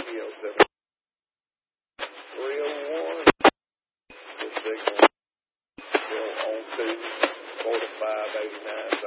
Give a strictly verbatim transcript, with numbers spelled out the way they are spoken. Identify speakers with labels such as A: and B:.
A: radio seven three oh one. The signal still on to forty-five eighty-nine.